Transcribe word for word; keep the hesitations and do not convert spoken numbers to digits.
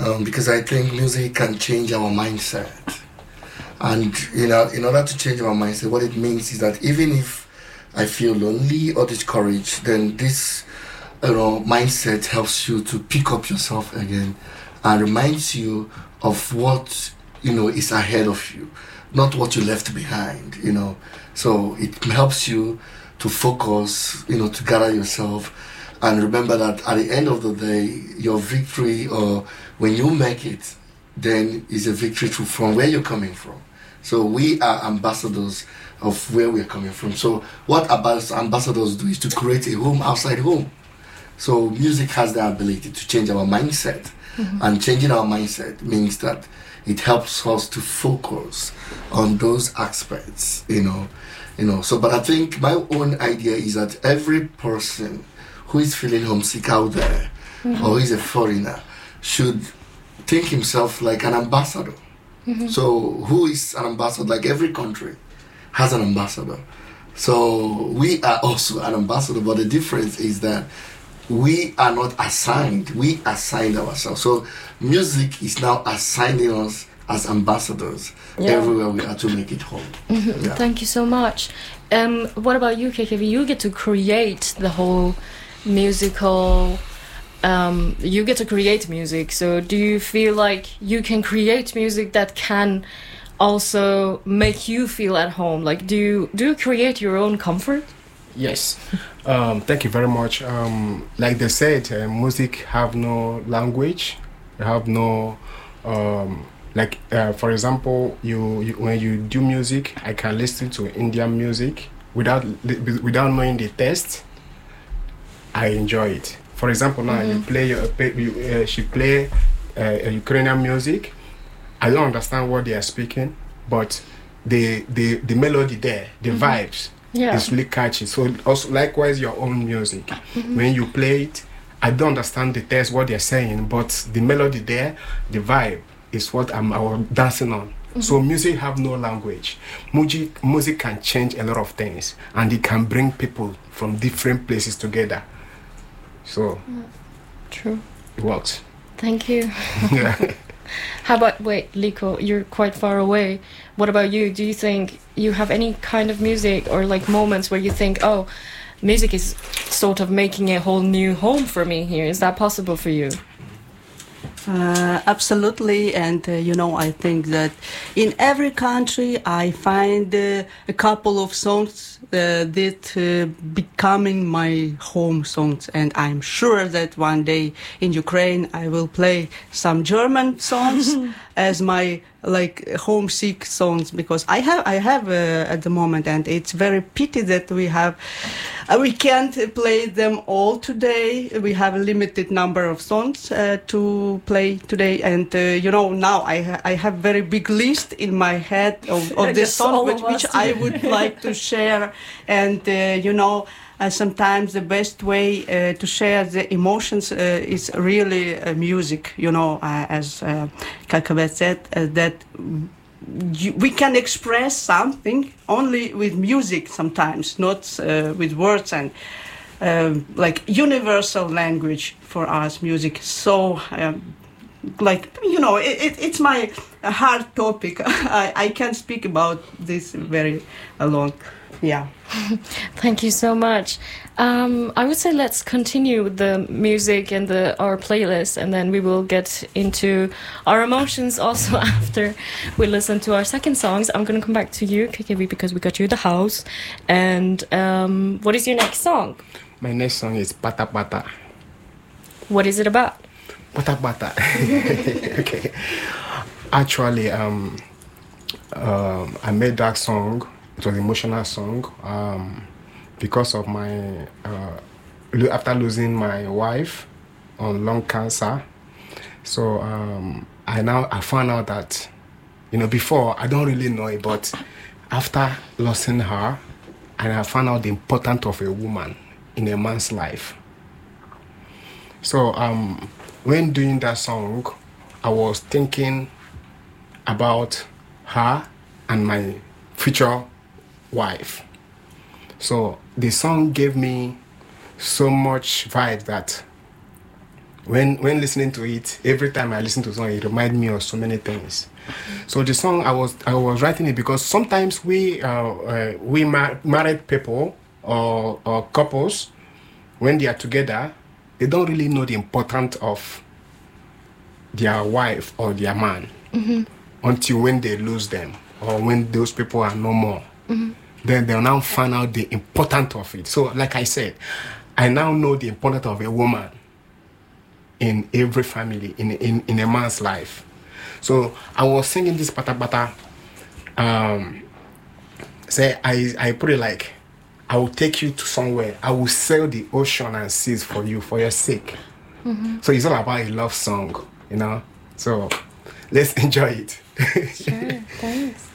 um, because I think music can change our mindset. And, you know, in order to change our mindset, what it means is that even if I feel lonely or discouraged, then this, you know, mindset helps you to pick up yourself again and reminds you of what, you know, is ahead of you, not what you left behind, you know. So it helps you to focus, you know, to gather yourself and remember that at the end of the day, your victory, or when you make it, then is a victory to, from where you're coming from. So we are ambassadors of where we're coming from. So what ambas- ambassadors do is to create a home outside home. So music has the ability to change our mindset. Mm-hmm. And changing our mindset means that it helps us to focus on those aspects, you know. You know. So, but I think my own idea is that every person who is feeling homesick out there, mm-hmm. or is a foreigner, should think himself like an ambassador. Mm-hmm. So who is an ambassador? Like every country has an ambassador. So we are also an ambassador, but the difference is that we are not assigned. We assign ourselves. So music is now assigning us as ambassadors, yeah. everywhere we are, to make it home. Mm-hmm. Yeah. Thank you so much. Um, what about you, K K V? You get to create the whole musical... Um, you get to create music, so do you feel like you can create music that can also make you feel at home? Like, do you do you create your own comfort? Yes. Um, thank you very much. Um, like they said, uh, music have no language, have no um, like uh, for example, you, you when you do music, I can listen to Indian music without without knowing the text. I enjoy it. For example, now mm-hmm. you play, you, uh, she play uh, Ukrainian music. I don't understand what they are speaking, but the the the melody there, the mm-hmm. vibes, yeah. is really catchy. So also likewise your own music, mm-hmm. when you play it, I don't understand the text what they're saying, but the melody there, the vibe is what I'm, I'm dancing on. Mm-hmm. So music have no language. Music music can change a lot of things, and it can bring people from different places together. So, true. It works. Thank you. Yeah. How about, wait, Liko, you're quite far away. What about you? Do you think you have any kind of music or like moments where you think, oh, music is sort of making a whole new home for me here? Is that possible for you? Uh, absolutely, and uh, you know, I think that in every country I find uh, a couple of songs uh, that uh, becoming my home songs, and I'm sure that one day in Ukraine I will play some German songs as my like homesick songs, because I have I have uh, at the moment, and it's very pity that we have uh, we can't play them all today. We have a limited number of songs uh, to play today, and uh, you know, now I ha- I have very big list in my head of, of the songs which, which I would like to share, and uh, you know. Uh, sometimes the best way uh, to share the emotions uh, is really uh, music, you know, uh, as uh, K K V said, uh, that you, we can express something only with music sometimes, not uh, with words, and uh, like universal language for us, music. So, um, like, you know, it, it, it's my hard topic. I, I can't speak about this very uh, long. Yeah. Thank you so much. Um, I would say let's continue with the music and the our playlist, and then we will get into our emotions also after we listen to our second songs. I'm going to come back to you, K K V, because we got you the house. And um, what is your next song? My next song is Pata Pata. What is it about? Pata Pata. Okay. Actually, um, um, I made that song. It was an emotional song um, because of my uh, after losing my wife on lung cancer. So um, I now I found out that, you know, before I don't really know it, but after losing her, and I found out the importance of a woman in a man's life. So um, when doing that song, I was thinking about her and my future wife. So the song gave me so much vibe that when when listening to it, every time I listen to a song, it reminds me of so many things. So the song I was I was writing it because sometimes we uh, uh, we mar- married people or or couples, when they are together, they don't really know the importance of their wife or their man mm-hmm. until when they lose them or when those people are no more. Mm-hmm. Then they'll now find out the importance of it. So like I said, I now know the importance of a woman in every family, in in, in a man's life. So I was singing this pata pata. Um, say I I put it like, I will take you to somewhere. I will sail the ocean and seas for you, for your sake. Mm-hmm. So it's all about a love song, you know. So let's enjoy it. Sure, thanks.